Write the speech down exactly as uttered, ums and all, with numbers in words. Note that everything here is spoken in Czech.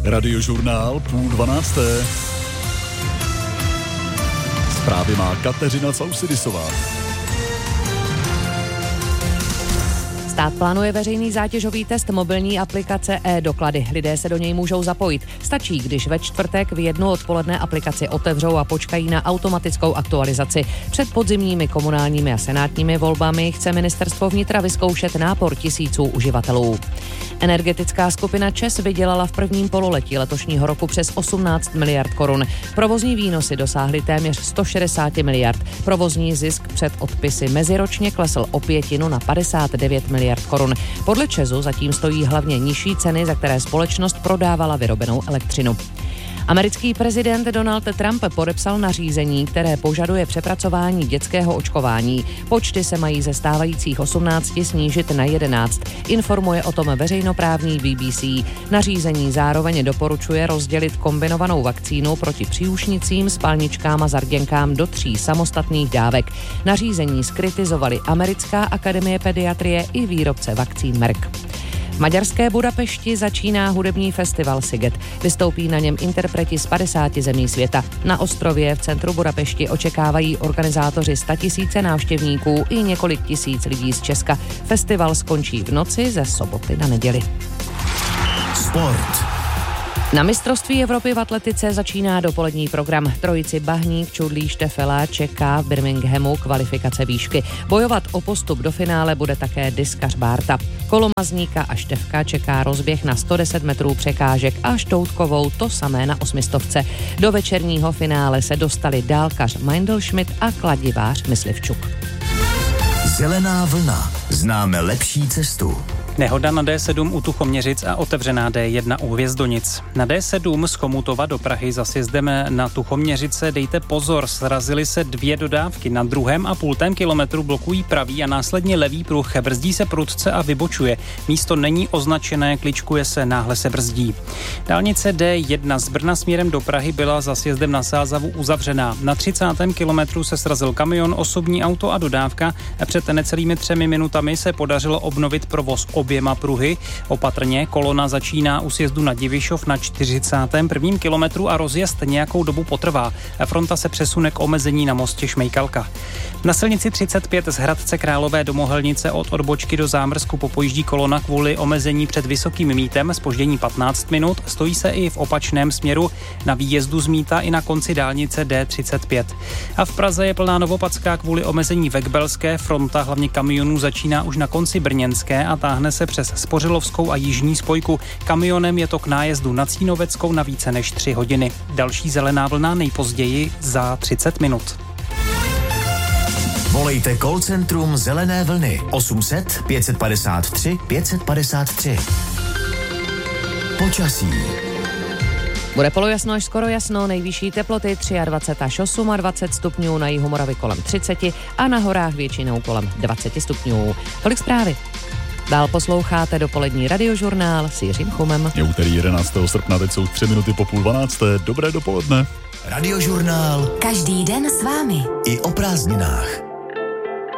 Radiožurnál půl dvanácté. Zprávy má Kateřina Sausidisová. Stát plánuje veřejný zátěžový test mobilní aplikace e-doklady. Lidé se do něj můžou zapojit. Stačí, když ve čtvrtek v jednu odpoledne aplikaci otevřou a počkají na automatickou aktualizaci. Před podzimními komunálními a senátními volbami chce ministerstvo vnitra vyzkoušet nápor tisíců uživatelů. Energetická skupina ČEZ vydělala v prvním pololetí letošního roku přes osmnáct miliard korun. Provozní výnosy dosáhly téměř sto šedesát miliard. Provozní zisk před odpisy meziročně klesl o pětinu na padesát devět miliard korun. Podle ČEZu zatím stojí hlavně nižší ceny, za které společnost prodávala vyrobenou elektřinu. Americký prezident Donald Trump podepsal nařízení, které požaduje přepracování dětského očkování. Počty se mají ze stávajících osmnácti snížit na jedenáct. Informuje o tom veřejnoprávní B B C. Nařízení zároveň doporučuje rozdělit kombinovanou vakcínu proti příušnicím, spalničkám a zarděnkám do tří samostatných dávek. Nařízení zkritizovali Americká akademie pediatrie i výrobce vakcín Merck. V maďarské Budapešti začíná hudební festival Sziget. Vystoupí na něm interpreti z padesáti zemí světa. Na ostrově v centru Budapešti očekávají organizátoři statisíce návštěvníků i několik tisíc lidí z Česka. Festival skončí v noci ze soboty na neděli. Sport. Na mistrovství Evropy v atletice začíná dopolední program. Trojici Bahník, Čudlí, Štefela čeká v Birminghamu kvalifikace výšky. Bojovat o postup do finále bude také diskař Bárta. Kolomazníka a Štefka čeká rozběh na sto deset metrů překážek a Štoutkovou to samé na osmistovce. Do večerního finále se dostali dálkař Meindl-Schmidt a kladivář Myslivčuk. Zelená vlna. Známe lepší cestu. Nehoda na D sedm u Tuchoměřic a otevřená D jedna u Hvězdonic. Na D sedm z Chomutova do Prahy za sjezdem na Tuchoměřice dejte pozor, srazily se dvě dodávky. Na druhém a půltém kilometru blokují pravý a následně levý pruh, brzdí se prudce a vybočuje. Místo není označené, kličkuje se, náhle se brzdí. Dálnice D jedna z Brna směrem do Prahy byla za sjezdem na Sázavu uzavřená. Na třicátém kilometru se srazil kamion, osobní auto a dodávka. Před necelými třemi minutami se podařilo obnovit provoz oběma pruhy. Opatrně, kolona začíná u sjezdu na Divišov na čtyřicátém prvním kilometru a rozjezd nějakou dobu potrvá. Fronta se přesune k omezení na mostě Šmejkalka. Na silnici třicet pět z Hradce Králové do Mohelnice od odbočky do Zámrsku popojíždí kolona kvůli omezení před Vysokým Mítem, zpoždění patnáct minut, stojí se i v opačném směru na výjezdu z Míta i na konci dálnice D třicet pět. A v Praze je plná Novopadská kvůli omezení ve Kbelské, fronta hlavně kamionů začíná už na konci Brněnské a táhne se přes Spořilovskou a jižní spojku. Kamionem je to k nájezdu na Cínoveckou na více než tři hodiny. Další zelená vlna nejpozději za třicet minut. Volejte call centrum Zelené vlny osm set pět padesát tři pět padesát tři. Počasí. Bude polojasno až skoro jasno, nejvyšší teploty dvacet tři až dvacet osm stupňů, na jihu Moravy kolem třicet a na horách většinou kolem dvacet stupňů. Tolik zprávy. Dál posloucháte dopolední radiožurnál s Jiřím Chumem. Je úterý jedenáctého srpna, teď jsou tři minuty po půl dvanácté. Dobré dopoledne. Radiožurnál. Každý den s vámi. I o prázdninách.